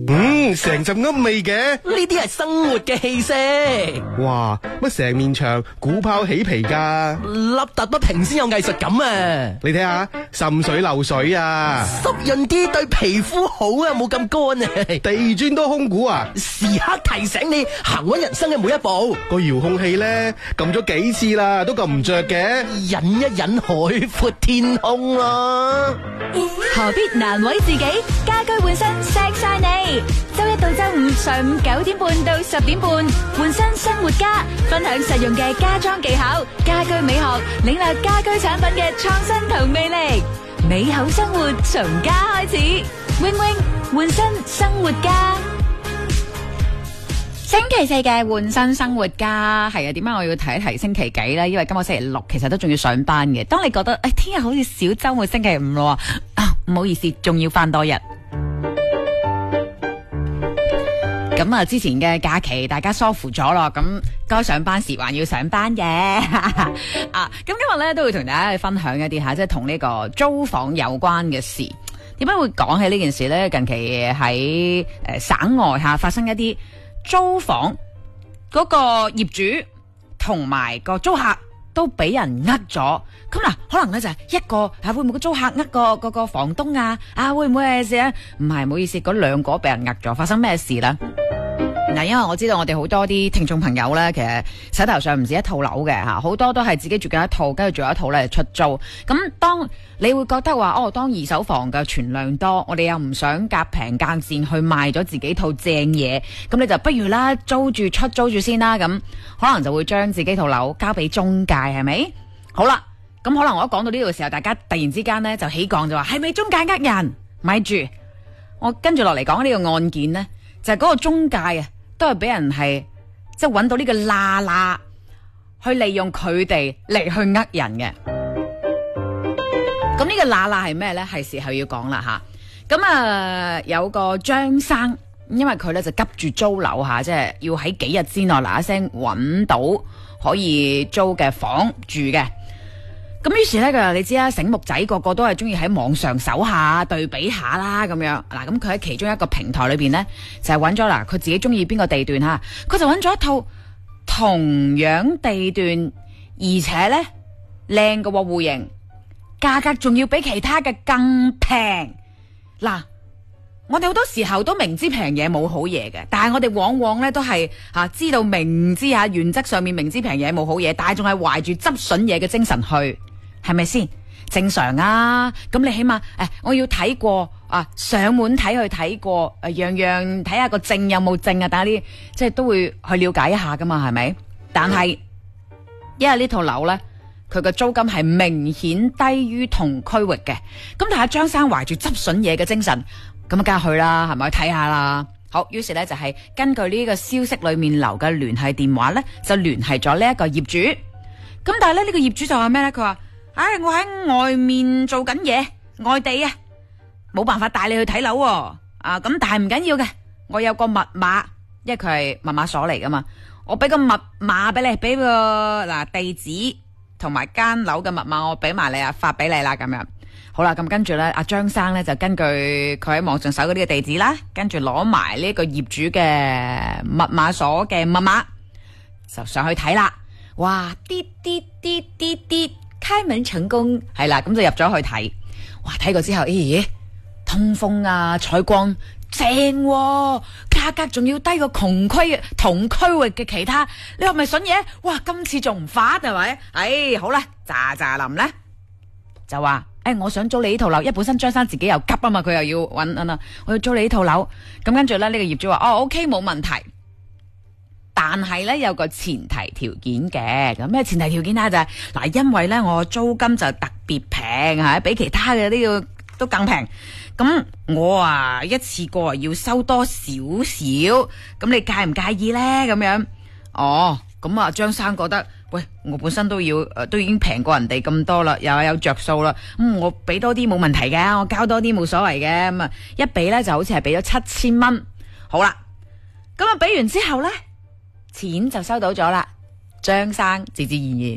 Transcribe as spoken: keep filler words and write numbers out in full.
嗯，成陣噏味嘅。 呢啲係生活嘅氣息。 哇，乜成面牆鼓拋起皮噶？ 凹凸不平先有藝術感啊！ 你睇下，滲水漏水啊， 濕潤啲對皮膚好啊，冇咁乾啊。 地磚都空鼓啊， 時刻提醒你行穩人生嘅每一步。 個遙控器咧撳咗幾次啦，都撳唔着嘅。 忍一忍海闊天空啦。 何必難為自己？家居換新錫晒你。周一到周五上午九點半到十點半，換新生活家，分享實用嘅家裝技巧、家居美學，領略家居產品嘅創新同魅力。美好生活從家開始，wing wing換新生活家。星期四嘅換新生活家係啊，點解我要提一提星期幾呢？因為今個星期六其實都仲要上班嘅。當你覺得誒聽日好似小周末星期五咯，啊唔好意思，仲要翻多日。咁啊，之前嘅假期大家疏忽咗咯，咁該上班時還要上班嘅啊。咁今日咧都會同大家去分享一啲吓，即係同呢個租房有關嘅事。點解會講起呢件事呢？近期喺誒省外吓發生一啲租房嗰個業主同埋個租客都俾人呃咗，咁嗱，可能咧就係一個啊，會唔會個租客呃個嗰個房東啊？啊，會唔會係事啊？唔係，唔好意思，嗰兩個俾人呃咗，發生咩事咧？嗱，因為我知道我哋好多啲聽眾朋友咧，其實手頭上唔止一套樓嘅吓，好多都係自己住緊一套，跟住仲有一套咧出租。咁當你會覺得話，哦，當二手房嘅存量多，我哋又唔想夾平價賤去賣咗自己套正嘢，咁你就不如啦，租住出租住先啦。咁可能就會將自己套樓交俾中介，係咪？好啦，咁可能我一講到呢度嘅時候，大家突然之間咧就起降，就話係咪中介呃人？咪住，我跟住落嚟講呢個案件呢，就係嗰個中介啊，都係俾人係即係揾到呢個罅罅，去利用佢哋嚟去呃人嘅。咁呢個罅罅係咩呢？係時候要講啦吓。咁啊，有個張生，因為佢咧就急住租樓吓，即係要喺幾日之內嗱一聲揾到可以租嘅房住嘅。咁於是咧，佢你知啦，醒目仔個個都係中意喺網上搜下對比下啦，咁樣嗱。咁佢喺其中一個平台裏邊呢，就係揾咗嗱，佢自己中意邊個地段吓，佢就揾咗一套同樣地段，而且咧靚嘅戶型，價格仲要比其他嘅更平。嗱，我哋好多時候都明知平嘢冇好嘢嘅，但係我哋往往咧都係吓、啊、知道明知吓、啊、原則上面明知平嘢冇好嘢，但係仲係懷住執筍嘢嘅精神去。係咪先正常啊？咁你起碼誒，我要睇過啊，上門睇去睇過，誒，樣樣睇下個證有冇證啊，等下啲即係都會去了解一下噶嘛，係咪？但係因為呢套樓咧，佢個租金係明顯低於同區域嘅，咁但係張生懷住執筍嘢嘅精神，咁啊，梗係去啦，係咪？去睇下啦。好，於是咧就係根據呢個消息裏面留嘅聯繫電話咧，就聯繫咗呢一個業主。咁但係咧呢個業主就話咩咧？佢話。唉、哎，我喺外面做緊嘢，外地啊，冇辦法帶你去睇樓啊！咁但係唔緊要嘅，我有個密碼，因為佢係密碼鎖嚟噶嘛，我俾個密碼俾你，俾個嗱地址同埋間樓嘅密碼，我俾埋你啊，發俾你啦，咁樣好啦。咁跟住咧，阿張生咧就根據佢喺網上搜嗰啲嘅地址啦，跟住攞埋呢個業主嘅密碼鎖嘅密碼，就上去睇啦。哇！啲啲啲啲啲。開門成功，係啦，咁就入咗去睇。哇，睇過之後，咦、欸，通風啊，採光正、啊，價格仲要低過同區同區域嘅其他。你話咪筍嘢？哇，今次仲唔發係咪？哎，好啦，咋咋林咧就話，哎，我想租你呢套樓，因為本身張生自己又急啊嘛，佢又要搵啊，我要租你呢套樓。咁跟住咧，呢、這個業主話，哦 ，OK， 冇問題。但係咧有個前提條件嘅，咁咩前提條件啊？就係、是、嗱，因為咧我租金就特別平吓，比其他嘅呢個都更平。咁我啊一次過要收多少少，咁你介唔介意咧？咁樣哦，咁啊張生覺得，喂，我本身都要誒，都已經平過人哋咁多啦，又有着數啦。咁、嗯、我俾多啲冇問題嘅，我交多啲冇所謂嘅。咁啊一俾咧就好似係俾咗七千蚊。好啦，咁啊俾完之後咧。錢就收到咗啦，張生自自然然